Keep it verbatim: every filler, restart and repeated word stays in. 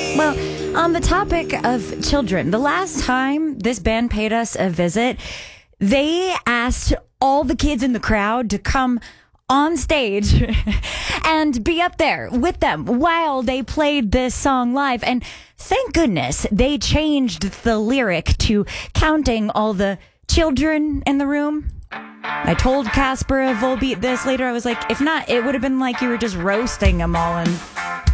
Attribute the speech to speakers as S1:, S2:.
S1: Well, on the topic of children, the last time this band paid us a visit, they asked all the kids in the crowd to come on stage and be up there with them while they played this song live. And thank goodness they changed the lyric to counting all the children in the room. I told Casper of Volbeat this later. I was like, if not, it would have been like you were just roasting them all and